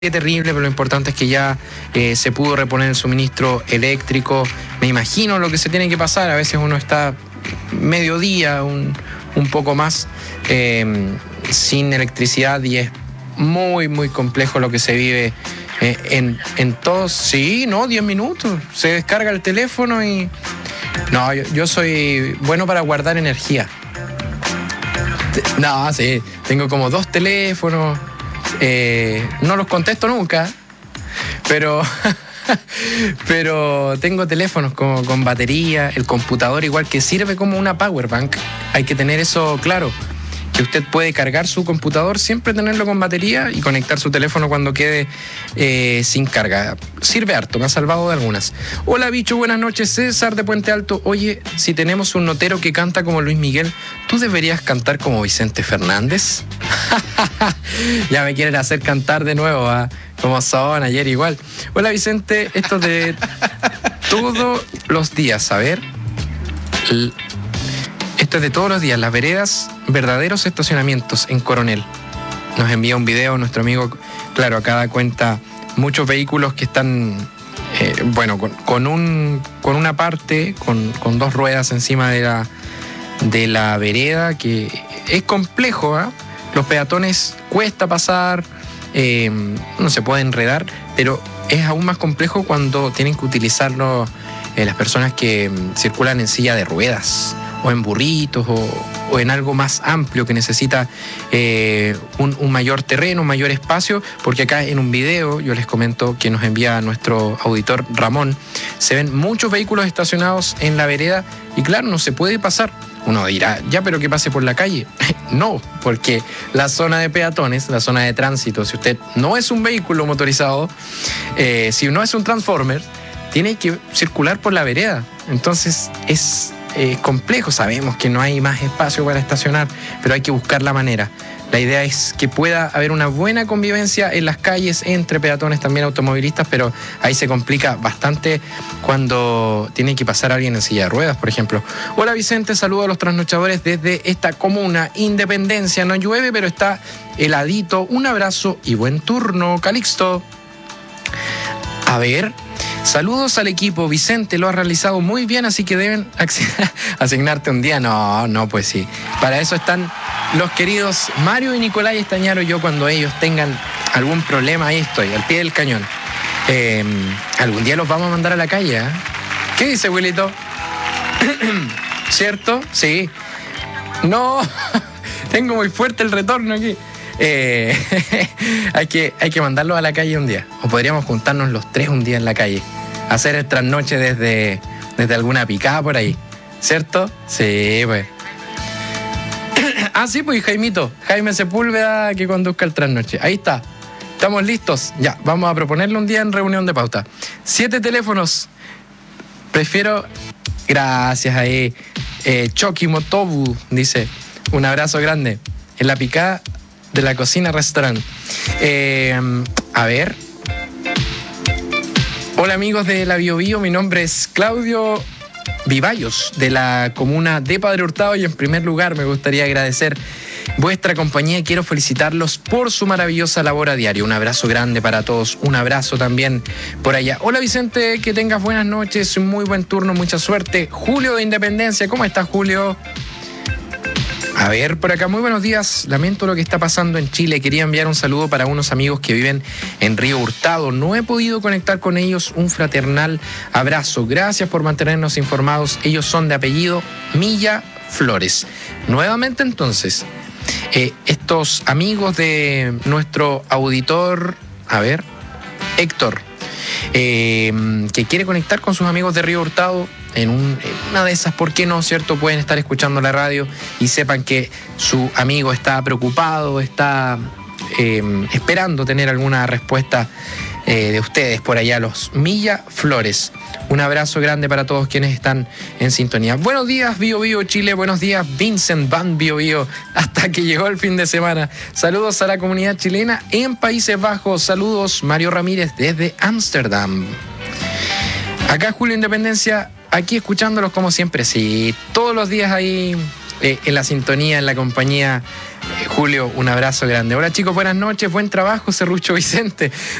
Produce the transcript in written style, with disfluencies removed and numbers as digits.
terrible, pero lo importante es que ya se pudo reponer el suministro eléctrico. Me imagino lo que se tiene que pasar. A veces uno está mediodía, un poco más, sin electricidad, y es muy, muy complejo lo que se vive en todos. Sí, no, 10 minutos. Se descarga el teléfono y... No, yo soy bueno para guardar energía. No, sí, tengo como 2 teléfonos. No los contesto nunca, pero tengo teléfonos con batería, el computador igual, que sirve como una power bank. Hay que tener eso claro, que usted puede cargar su computador, siempre tenerlo con batería y conectar su teléfono cuando quede sin carga. Sirve harto, me ha salvado de algunas. Hola bicho, buenas noches, César de Puente Alto. Oye, si tenemos un notero que canta como Luis Miguel, ¿tú deberías cantar como Vicente Fernández? Ya me quieren hacer cantar de nuevo, ¿eh? Como son ayer igual. Hola Vicente, esto de todos los días, a ver. Esto es de todos los días, las veredas, verdaderos estacionamientos en Coronel. Nos envía un video nuestro amigo, claro, acá da cuenta muchos vehículos que están, con una parte, con 2 ruedas encima de la vereda, que es complejo, ¿eh? Los peatones cuesta pasar, no se puede enredar, pero es aún más complejo cuando tienen que utilizarlo las personas que circulan en silla de ruedas, o en burritos, o en algo más amplio que necesita un mayor terreno, un mayor espacio, porque acá en un video, yo les comento, que nos envía nuestro auditor Ramón, se ven muchos vehículos estacionados en la vereda y claro, no se puede pasar. Uno dirá, ya, pero que pase por la calle. No, porque la zona de peatones, la zona de tránsito, si usted no es un vehículo motorizado, si no es un transformer, tiene que circular por la vereda. Entonces es complejo, sabemos que no hay más espacio para estacionar, pero hay que buscar la manera. La idea es que pueda haber una buena convivencia en las calles entre peatones, también automovilistas, pero ahí se complica bastante cuando tiene que pasar alguien en silla de ruedas, por ejemplo. Hola Vicente, saludo a los trasnochadores desde esta comuna Independencia. No llueve, pero está heladito. Un abrazo y buen turno, Calixto. A ver... Saludos al equipo, Vicente, lo has realizado muy bien, así que deben asignarte un día. No, pues sí. Para eso están los queridos Mario y Nicolás Estañaro. Yo cuando ellos tengan algún problema, ahí estoy, al pie del cañón. Algún día los vamos a mandar a la calle, ¿eh? ¿Qué dice, Wilito? ¿Cierto? Sí. No, tengo muy fuerte el retorno aquí. Hay que mandarlos a la calle un día. O podríamos juntarnos los 3 un día en la calle, hacer el trasnoche desde alguna picada por ahí, ¿cierto? Sí, pues. Sí, pues, Jaime Sepúlveda, que conduzca el trasnoche. Ahí está. Estamos listos. Ya, vamos a proponerle un día en reunión de pauta. 7 teléfonos. Prefiero... Gracias ahí. Choki Motobu dice, un abrazo grande. En la picada de la cocina restaurante. A ver. Hola amigos de la Bio Bio, mi nombre es Claudio Vivallos, de la comuna de Padre Hurtado, y en primer lugar me gustaría agradecer vuestra compañía y quiero felicitarlos por su maravillosa labor a diario. Un abrazo grande para todos, un abrazo también por allá. Hola Vicente, que tengas buenas noches, un muy buen turno, mucha suerte. Julio de Independencia, ¿cómo estás, Julio? A ver, por acá, muy buenos días. Lamento lo que está pasando en Chile. Quería enviar un saludo para unos amigos que viven en Río Hurtado. No he podido conectar con ellos. Un fraternal abrazo. Gracias por mantenernos informados. Ellos son de apellido Milla Flores. Nuevamente, entonces, estos amigos de nuestro auditor, a ver, Héctor, que quiere conectar con sus amigos de Río Hurtado. En una de esas, ¿por qué no, cierto? Pueden estar escuchando la radio y sepan que su amigo está preocupado, está esperando tener alguna respuesta de ustedes por allá, los Milla Flores. Un abrazo grande para todos quienes están en sintonía. Buenos días, Bio Bio Chile. Buenos días, Vincent Van Bio Bio. Hasta que llegó el fin de semana. Saludos a la comunidad chilena en Países Bajos. Saludos, Mario Ramírez desde Ámsterdam. Acá Julio Independencia, aquí escuchándolos como siempre. Sí, todos los días ahí en la sintonía, en la compañía. Julio, un abrazo grande. Hola chicos, buenas noches, buen trabajo, Serrucho Vicente.